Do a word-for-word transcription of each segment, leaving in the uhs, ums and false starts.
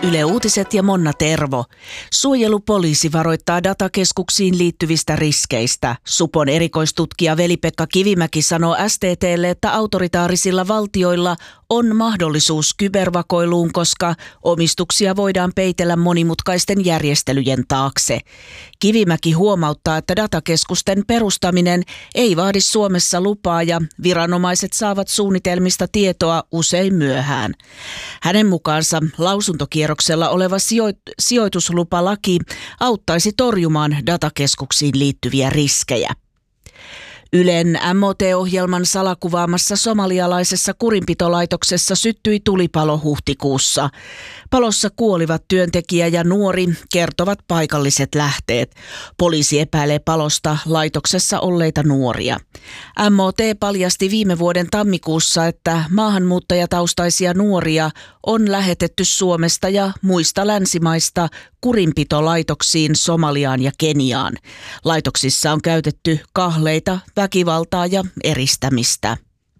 Yle Uutiset ja Monna Tervo. Suojelupoliisi varoittaa datakeskuksiin liittyvistä riskeistä. Supon erikoistutkija Veli-Pekka Kivimäki sanoo S T T:lle, että autoritaarisilla valtioilla on mahdollisuus kybervakoiluun, koska omistuksia voidaan peitellä monimutkaisten järjestelyjen taakse. Kivimäki huomauttaa, että datakeskusten perustaminen ei vaadi Suomessa lupaa ja viranomaiset saavat suunnitelmista tietoa usein myöhään. Hänen mukaansa lausuntokierroksella oleva sijoit- sijoituslupalaki auttaisi torjumaan datakeskuksiin liittyviä riskejä. Ylen M O T-ohjelman salakuvaamassa somalialaisessa kurinpitolaitoksessa syttyi tulipalo huhtikuussa. Palossa kuolivat työntekijä ja nuori, kertovat paikalliset lähteet. Poliisi epäilee palosta laitoksessa olleita nuoria. M O T paljasti viime vuoden tammikuussa, että maahanmuuttajataustaisia nuoria on lähetetty Suomesta ja muista länsimaista kurinpitolaitoksiin Somaliaan ja Keniaan. Laitoksissa on käytetty kahleita, väkivaltaa ja eristämistä.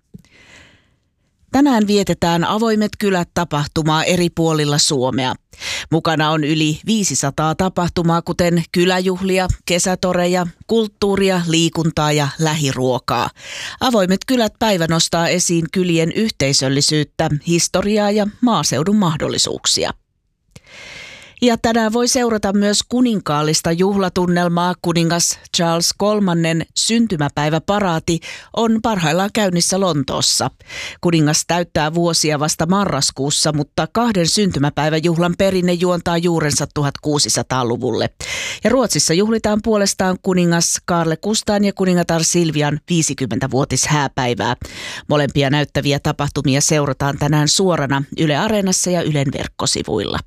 Tänään vietetään Avoimet kylät -tapahtumaa eri puolilla Suomea. Mukana on yli viisisataa tapahtumaa, kuten kyläjuhlia, kesätoreja, kulttuuria, liikuntaa ja lähiruokaa. Avoimet kylät -päivä nostaa esiin kylien yhteisöllisyyttä, historiaa ja maaseudun mahdollisuuksia. Ja tänään voi seurata myös kuninkaallista juhlatunnelmaa. Kuningas Charles kolmannen syntymäpäiväparaati on parhaillaan käynnissä Lontoossa. Kuningas täyttää vuosia vasta marraskuussa, mutta kahden syntymäpäiväjuhlan perinne juontaa juurensa tuhatkuusisataaluvulle. Ja Ruotsissa juhlitaan puolestaan kuningas Carl Gustaan ja kuningatar Silvian viisikymmenvuotishääpäivää. Molempia näyttäviä tapahtumia seurataan tänään suorana Yle Areenassa ja Ylen verkkosivuilla.